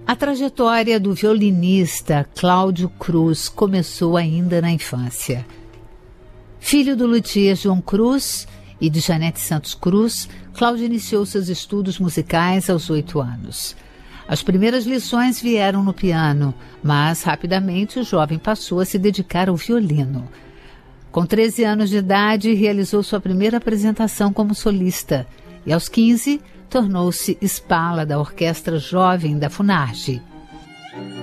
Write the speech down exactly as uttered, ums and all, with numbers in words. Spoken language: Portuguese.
A trajetória do violinista Cláudio Cruz começou ainda na infância. Filho do luthier João Cruz e de Janete Santos Cruz, Cláudio iniciou seus estudos musicais aos oito anos. As primeiras lições vieram no piano, mas rapidamente o jovem passou a se dedicar ao violino. Com treze anos de idade, realizou sua primeira apresentação como solista e, aos quinze, tornou-se espala da Orquestra Jovem da Funarge.